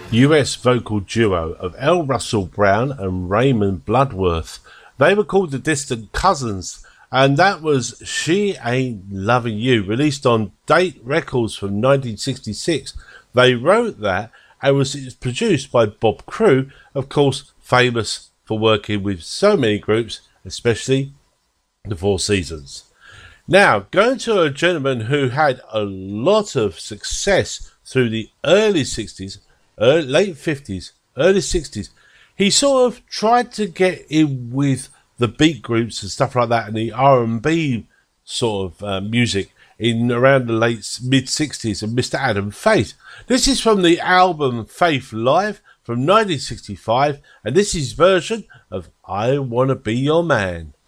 US vocal duo of L. Russell Brown and Raymond Bloodworth. They were called the Distant Cousins, and that was She Ain't Loving You, released on Date Records from 1966. They wrote that and was produced by Bob Crew, of course famous for working with so many groups, especially the Four Seasons. Now, going to a gentleman who had a lot of success through the early 60s, late 50s, early 60s, he sort of tried to get in with the beat groups and stuff like that and the R&B sort of music in around the mid-60s, and Mr. Adam Faith. This is from the album Faith Live from 1965, and this is his version of I Wanna Be Your Man.